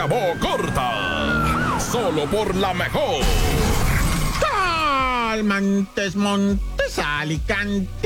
Acabó corta, solo por la mejor. Montes, Montes, Alicante.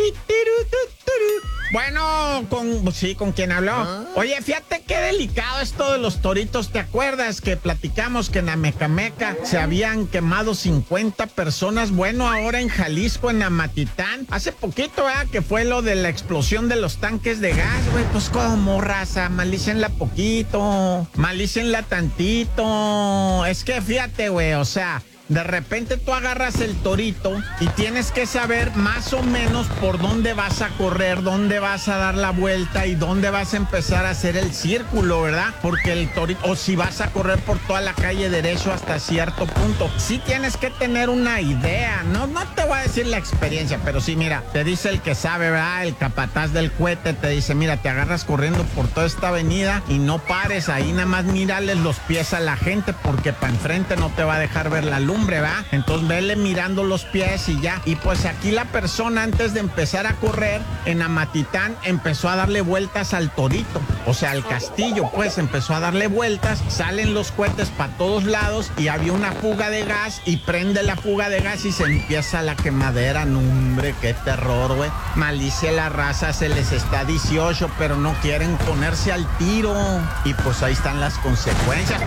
Bueno, ¿con quién habló? Oye, fíjate qué delicado esto de los toritos. ¿Te acuerdas que platicamos que en Amecameca se habían quemado 50 personas? Bueno, ahora en Jalisco, en Amatitán, hace poquito, que fue lo de la explosión de los tanques de gas, güey. Pues como, raza, malícenla poquito, malícenla tantito. Es que fíjate, güey, o sea, de repente tú agarras el torito y tienes que saber más o menos por dónde vas a correr, dónde vas a dar la vuelta y dónde vas a empezar a hacer el círculo, ¿verdad? Porque el torito, o si vas a correr por toda la calle derecho hasta cierto punto, sí tienes que tener una idea. No te voy a decir la experiencia, pero sí, mira, te dice el que sabe, ¿verdad? El capataz del cohete te dice, mira, te agarras corriendo por toda esta avenida y no pares ahí, nada más mírales los pies a la gente porque para enfrente no te va a dejar ver la luz. ¿Va? Entonces vele mirando los pies y ya. Y pues aquí la persona, antes de empezar a correr en Amatitán, empezó a darle vueltas al torito, o sea, al castillo, pues empezó a darle vueltas, salen los cohetes para todos lados y había una fuga de gas y prende la fuga de gas y se empieza la quemadera. No, hombre, qué terror, güey. Malicia la raza, se les está 18, pero no quieren ponerse al tiro. Y pues ahí están las consecuencias.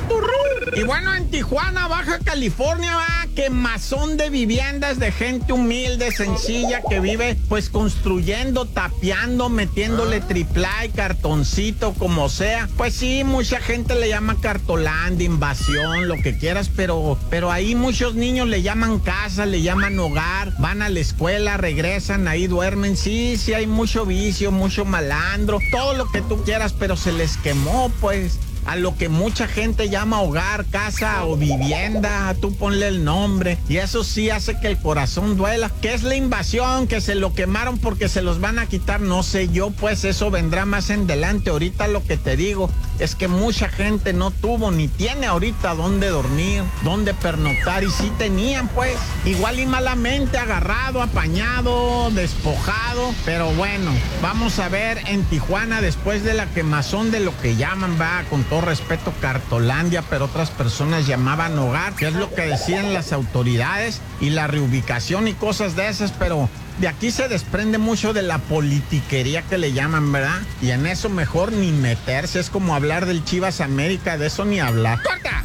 Y bueno, en Tijuana, Baja California, quemazón de viviendas de gente humilde, sencilla, que vive pues construyendo, tapiando, metiéndole triplay, cartoncito, como sea. Pues sí, mucha gente le llama cartolanda, invasión, lo que quieras, pero ahí muchos niños le llaman casa, le llaman hogar, van a la escuela, regresan, ahí duermen. Sí, hay mucho vicio, mucho malandro, todo lo que tú quieras, pero se les quemó, pues, a lo que mucha gente llama hogar, casa o vivienda. Tú ponle el nombre y eso sí hace que el corazón duela. ¿Qué es la invasión? Que se lo quemaron porque se los van a quitar, no sé yo, pues eso vendrá más en adelante. Ahorita lo que te digo es que mucha gente no tuvo ni tiene ahorita dónde dormir, dónde pernoctar, y sí tenían, pues, igual y malamente agarrado, apañado, despojado. Pero bueno, vamos a ver en Tijuana, después de la quemazón de lo que llaman, con todo respeto, Cartolandia, pero otras personas llamaban hogar, que es lo que decían las autoridades, y la reubicación y cosas de esas, pero de aquí se desprende mucho de la politiquería que le llaman, ¿verdad? Y en eso mejor ni meterse, es como hablar del Chivas América, de eso ni hablar. ¡Corta!